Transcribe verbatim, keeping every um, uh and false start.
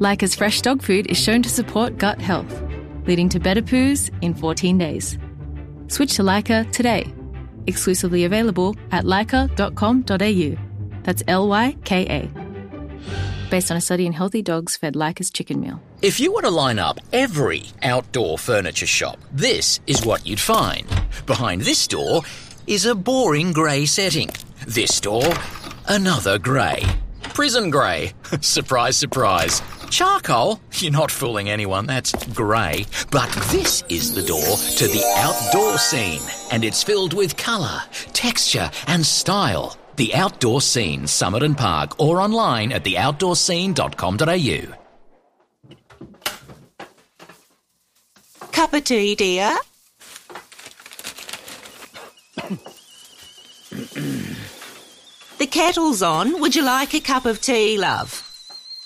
Leica's fresh dog food is shown to support gut health, leading to better poos in fourteen days. Switch to Leica today. Exclusively available at leica dot com dot a u. That's L Y K A. Based on a study in healthy dogs fed Leica's chicken meal. If you were to line up every outdoor furniture shop, this is what you'd find. Behind this door is a boring grey setting. This door, another grey. Prison grey. Surprise, surprise. Charcoal? You're not fooling anyone, that's grey. But this is the door to the outdoor scene, and it's filled with colour, texture and style. The Outdoor Scene, Somerton Park, or online at the outdoor scene dot com dot a u. Cup of tea, dear? The kettle's on. Would you like a cup of tea, love?